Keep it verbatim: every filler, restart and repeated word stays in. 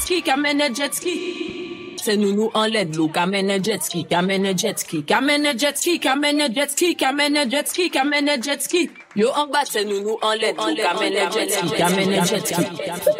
ski, kamene jet ski. C'est nous en l'aide l'eau, kamene jet ski, kamene jet ski, kamene jet ski, kamene jet ski, kamene jet ski, kamene jet ski. Yo en bas c'est nous en l'aide l'eau, kamene jet ski, kamene jet ski.